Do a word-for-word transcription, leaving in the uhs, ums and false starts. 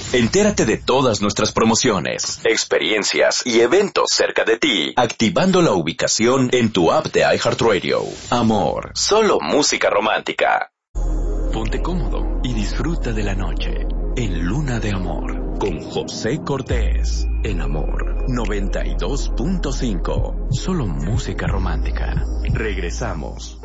Entérate de todas nuestras promociones, experiencias y eventos cerca de ti, activando la ubicación en tu app de iHeartRadio. Amor, solo música romántica. Ponte cómodo y disfruta de la noche en Luna de Amor con José Cortés en Amor noventa y dos punto cinco. Solo música romántica. Regresamos.